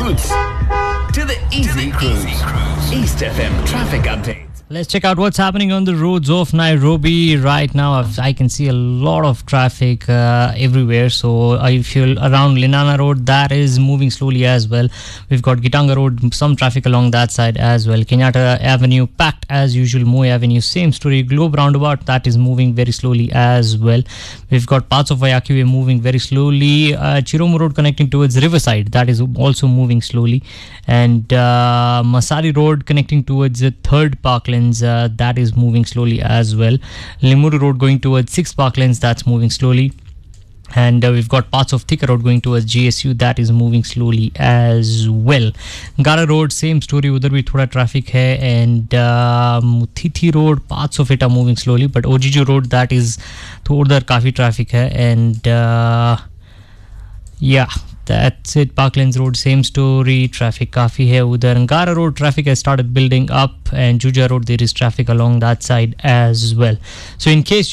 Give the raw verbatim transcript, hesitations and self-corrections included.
roots to the easy cruise. East F M traffic update. Let's check out what's happening on the roads of Nairobi right now. I can see a lot of traffic uh, everywhere. So I feel around Linana Road, that is moving slowly as well. We've got Gitanga Road, some traffic along that side as well. Kenyatta Avenue, packed as usual. Moi Avenue, same story. Globe Roundabout, that is moving very slowly as well. We've got parts of Wayaki Way moving very slowly. Uh, Chiromo Road connecting towards Riverside, that is also moving slowly. And uh, Masari Road connecting towards the third Parkland. Uh, that is moving slowly as well. Limuru Road going towards six Parklands, that's moving slowly. And uh, we've got parts of Thika Road going towards G S U, that is moving slowly as well. Gara Road, same story, udhar bhi thoda traffic hai. And uh, Muthithi Road, parts of it are moving slowly, but O G G Road, that is udhar kafi traffic hai. And uh, yeah, that's it. Parklands Road, same story. Traffic kafi hai udhar. Ngara Road, traffic has started building up, and Juja Road, there is traffic along that side as well. So in case